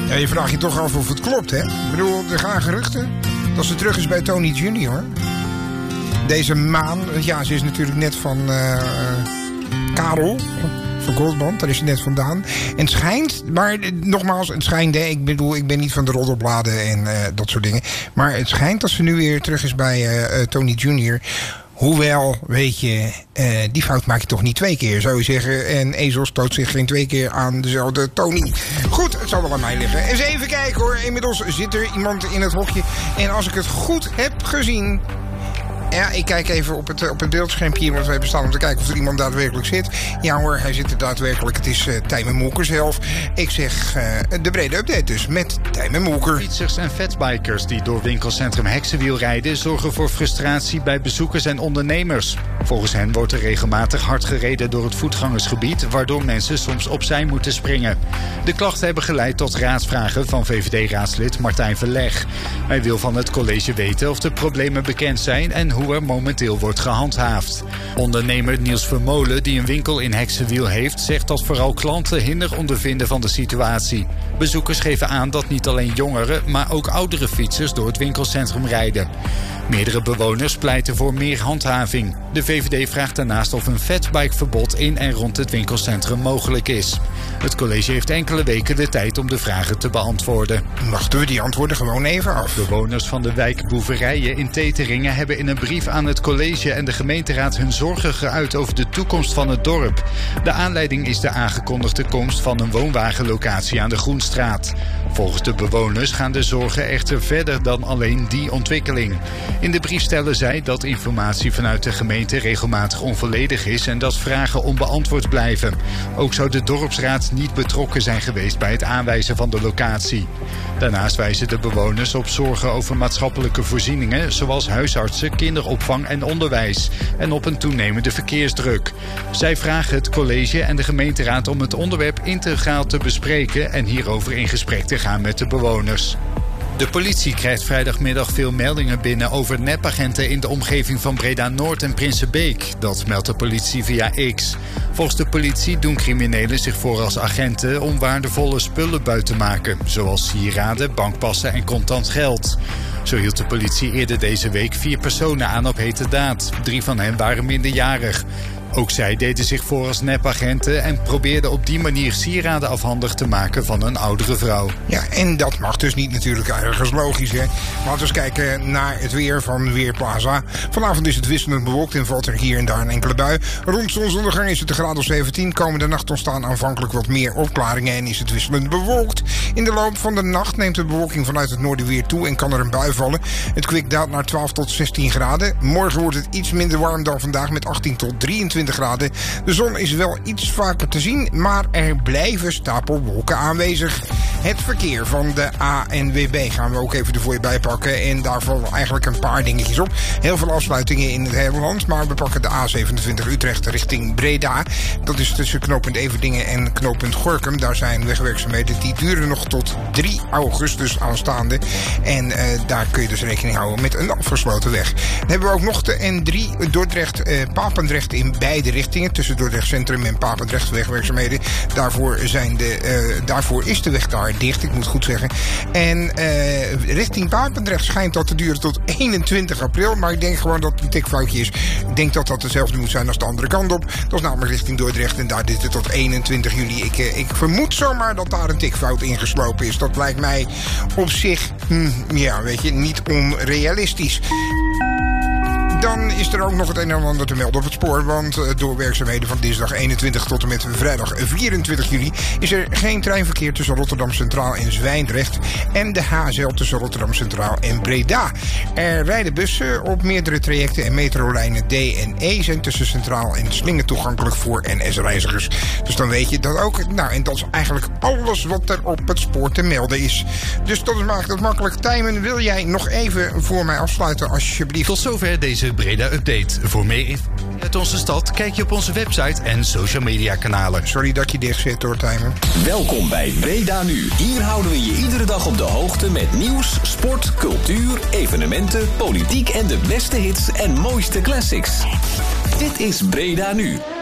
Ja, je vraagt je toch af of het klopt, hè? Ik bedoel, er gaan geruchten dat ze terug is bij Tony Junior. Deze maan, ja, ze is natuurlijk net van Karel van Goldband, daar is ze net vandaan. En het schijnt, maar nogmaals, het schijnt, hè, ik bedoel, ik ben niet van de roddelbladen en dat soort dingen. Maar het schijnt dat ze nu weer terug is bij Tony Junior. Hoewel, weet je, die fout maak je toch niet 2 keer, zou je zeggen. En ezel stoot zich geen 2 keer aan dezelfde Tony. Goed, het zal wel aan mij liggen. Eens even kijken hoor. Inmiddels zit er iemand in het hokje. En als ik het goed heb gezien... Ja, ik kijk even op het beeldschermpje hier wat we hebben staan om te kijken of er iemand daadwerkelijk zit. Ja hoor, hij zit er daadwerkelijk. Het is Tijmen Moeker zelf. Ik zeg de brede update dus met Tijmen Moeker. Fietsers en fatbikers die door winkelcentrum Heksenwiel rijden zorgen voor frustratie bij bezoekers en ondernemers. Volgens hen wordt er regelmatig hard gereden door het voetgangersgebied, waardoor mensen soms opzij moeten springen. De klachten hebben geleid tot raadsvragen van VVD-raadslid Martijn Verleg. Hij wil van het college weten of de problemen bekend zijn en hoe er momenteel wordt gehandhaafd. Ondernemer Niels Vermolen, die een winkel in Heksenwiel heeft, zegt dat vooral klanten hinder ondervinden van de situatie. Bezoekers geven aan dat niet alleen jongeren, maar ook oudere fietsers door het winkelcentrum rijden. Meerdere bewoners pleiten voor meer handhaving. De VVD vraagt daarnaast of een fatbikeverbod in en rond het winkelcentrum mogelijk is. Het college heeft enkele weken de tijd om de vragen te beantwoorden. Wachten we die antwoorden gewoon even af. Bewoners van de wijk Boeverijen in Teteringen hebben in een brief aan het college en de gemeenteraad hun zorgen geuit over de toekomst van het dorp. De aanleiding is de aangekondigde komst van een woonwagenlocatie aan de Groenstraat. Volgens de bewoners gaan de zorgen echter verder dan alleen die ontwikkeling. In de brief stellen zij dat informatie vanuit de gemeente regelmatig onvolledig is en dat vragen onbeantwoord blijven. Ook zou de dorpsraad niet betrokken zijn geweest bij het aanwijzen van de locatie. Daarnaast wijzen de bewoners op zorgen over maatschappelijke voorzieningen zoals huisartsen, kinderopvang en onderwijs en op een toenemende verkeersdruk. Zij vragen het college en de gemeenteraad om het onderwerp integraal te bespreken en hierover in gesprek te gaan met de bewoners. De politie krijgt vrijdagmiddag veel meldingen binnen over nepagenten in de omgeving van Breda-Noord en Prinsenbeek. Dat meldt de politie via X. Volgens de politie doen criminelen zich voor als agenten om waardevolle spullen buit te maken, zoals sieraden, bankpassen en contant geld. Zo hield de politie eerder deze week 4 personen aan op heterdaad. 3 van hen waren minderjarig. Ook zij deden zich voor als nepagenten en probeerden op die manier sieraden afhandig te maken van een oudere vrouw. Ja, en dat mag dus niet natuurlijk, ergens logisch, hè. Laten we eens kijken naar het weer van Weerplaza. Vanavond is het wisselend bewolkt en valt er hier en daar een enkele bui. Rond zonsondergang is het een graad of 17. Komende nacht ontstaan aanvankelijk wat meer opklaringen en is het wisselend bewolkt. In de loop van de nacht neemt de bewolking vanuit het noorden weer toe en kan er een bui vallen. Het kwik daalt naar 12 tot 16 graden. Morgen wordt het iets minder warm dan vandaag met 18 tot 23 graden. De zon is wel iets vaker te zien, maar er blijven stapelwolken aanwezig. Het verkeer van de ANWB gaan we ook even er voor je bij pakken. En daar vallen eigenlijk een paar dingetjes op. Heel veel afsluitingen in het hele land, maar we pakken de A27 Utrecht richting Breda. Dat is tussen knooppunt Everdingen en knooppunt Gorinchem. Daar zijn wegwerkzaamheden die duren nog tot 3 augustus aanstaande. En daar kun je dus rekening houden met een afgesloten weg. Dan hebben we ook nog de N3 Dordrecht-Papendrecht in beide richtingen. Tussen Dordrecht Centrum en Papendrecht wegwerkzaamheden. Daarvoor is de weg daar dicht, ik moet goed zeggen. En richting Papendrecht schijnt dat te duren tot 21 april. Maar ik denk gewoon dat het een tikfoutje is. Ik denk dat dat hetzelfde moet zijn als de andere kant op. Dat is namelijk richting Dordrecht en daar dit het tot 21 juli. Ik vermoed zomaar dat daar een tikfout ingeslopen is. Dat lijkt mij op zich, ja, weet je, niet onrealistisch. Dan is er ook nog het een en ander te melden op het spoor. Want door werkzaamheden van dinsdag 21 tot en met vrijdag 24 juli... is er geen treinverkeer tussen Rotterdam Centraal en Zwijndrecht... en de HSL tussen Rotterdam Centraal en Breda. Er rijden bussen op meerdere trajecten en metrolijnen D en E... zijn tussen Centraal en Slingen toegankelijk voor NS-reizigers. Dus dan weet je dat ook. Nou, en dat is eigenlijk alles wat er op het spoor te melden is. Dus dat maakt het makkelijk. Tijmen, wil jij nog even voor mij afsluiten, alsjeblieft? Tot zover deze Breda Update. Voor meer informatie uit onze stad kijk je op onze website en social media kanalen. Sorry dat je dicht zit hoor, Tijmen. Welkom bij Breda Nu. Hier houden we je iedere dag op de hoogte met nieuws, sport, cultuur, evenementen, politiek en de beste hits en mooiste classics. Dit is Breda Nu.